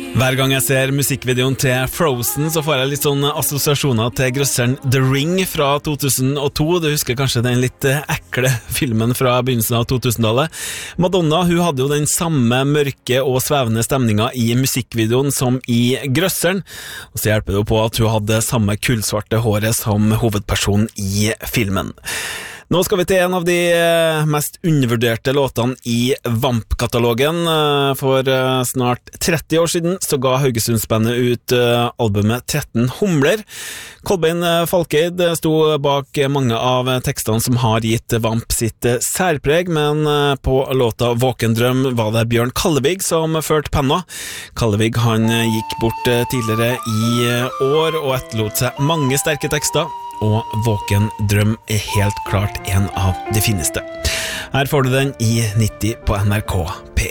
Hver gang jeg ser musikkvideoen til Frozen så får jeg litt sånn assosiasjoner til grøsseren The Ring fra 2002. Du husker kanskje den litt ekle filmen fra begynnelsen av 2000-tallet. Madonna, hun hadde jo den samme mørke og svevende stemninga i musikkvideoen som i grøsseren. Og så hjelper det jo på at hun hadde samme kullsvarte håret som hovedpersonen i filmen. Nå skal vi til en av de mest undervurderte låtene i Vamp-katalogen. For snart 30 år siden så ga Haugesundsbandet ut albumet 13 Humler. Kolbein Falkeid sto bak mange av tekstene som har gitt Vamp sitt særpreg, men på låta Våken drøm var det Bjørn Kallevig som førte penna. Kallevig han gikk bort tidligere i år og etterlot seg mange sterke tekster, og Våken drøm er helt klart en av de fineste. Her får du den i 90 på NRK P1.